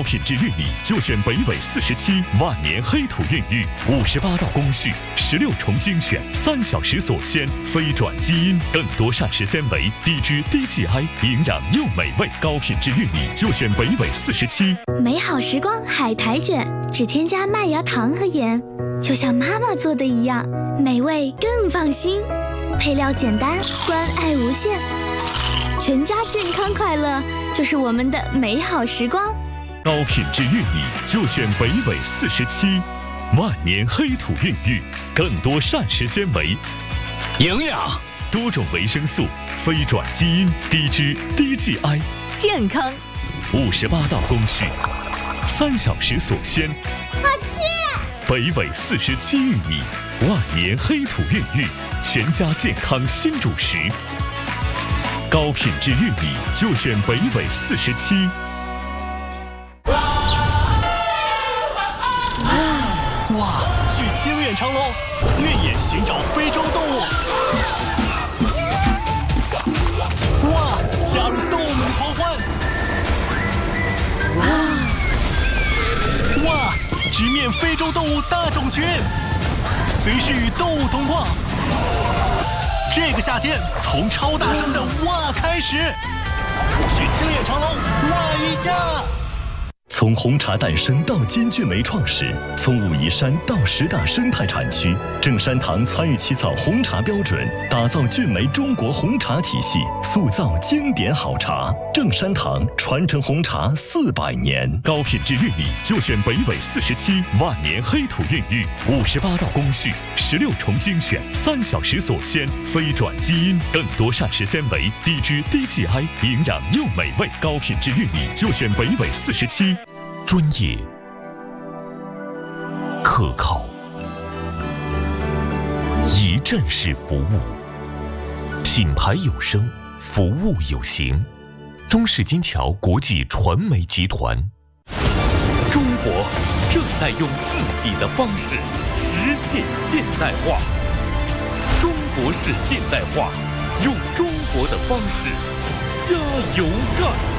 高品质玉米就选北纬47万年黑土孕育，58道工序，16重精选，3小时锁鲜，非转基因，更多膳食纤维，低脂低 GI， 营养又美味。高品质玉米就选北纬47。 美好时光海苔卷，只添加麦芽糖和盐，就像妈妈做的一样，美味更放心。配料简单，关爱无限，全家健康快乐就是我们的美好时光。 高品质玉米就选北纬47，万年黑土孕育，更多膳食纤维， 营养， 多种维生素，非转基因，低脂低 GI， 健康 ，58道工序，3小时锁鲜。 好吃！ 北纬47玉米，万年黑土孕育，全家健康新主食。高品质玉米就选北纬47。 哇！去清远长隆，越野寻找非洲动物。哇！加入动物狂欢。哇！直面非洲动物大种群，随时与动物同框。这个夏天，从超大声的哇开始，去清远长隆哇一下。 从红茶诞生到金骏眉创始，从武夷山到10大生态产区，正山堂参与起草红茶标准，打造骏眉中国红茶体系，塑造经典好茶。正山堂传承红茶400年，高品质玉米就选北纬47，万年黑土孕育，58道工序，16重精选，3小时锁鲜，非转基因，更多膳食纤维，低脂低 GI， 营养又美味。高品质玉米就选北纬47。专业、可靠、一站式服务，品牌有声，服务有形。中式金桥国际传媒集团。中国正在用自己的方式实现现代化，中国式现代化，用中国的方式加油干。